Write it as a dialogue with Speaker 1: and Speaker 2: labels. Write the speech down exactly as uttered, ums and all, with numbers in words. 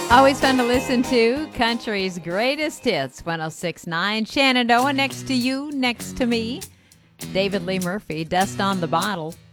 Speaker 1: Always fun to listen to. Country's greatest hits, one oh six point nine. Shenandoah, next to you, next to me. David Lee Murphy, Dust on the Bottle.